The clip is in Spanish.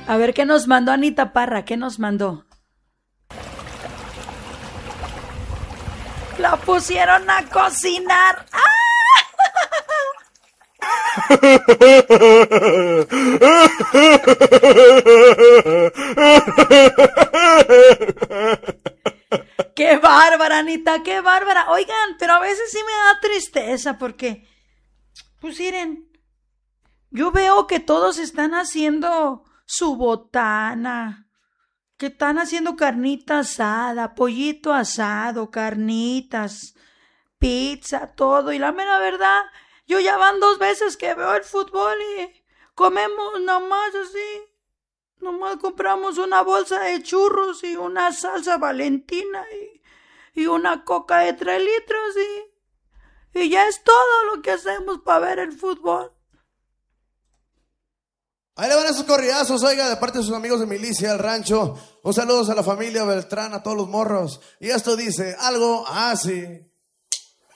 A ver, ¿qué nos mandó Anita Parra? ¿Qué nos mandó? La pusieron a cocinar. ¡Ah! ¡Qué bárbara, Anita! ¡Qué bárbara! Oigan, pero a veces sí me da tristeza porque, pues miren, yo veo que todos están haciendo su botana, que están haciendo carnita asada, pollito asado, carnitas, pizza, todo. Y la mera verdad, yo ya van 2 veces que veo el fútbol y comemos nomás así. Nomás compramos una bolsa de churros y una salsa Valentina y una coca de 3 litros y ya es todo lo que hacemos para ver el fútbol. Ahí le van esos corridazos, oiga, de parte de sus amigos de Milicia, el rancho. Un saludo a la familia Beltrán, a todos los morros. Y esto dice algo así.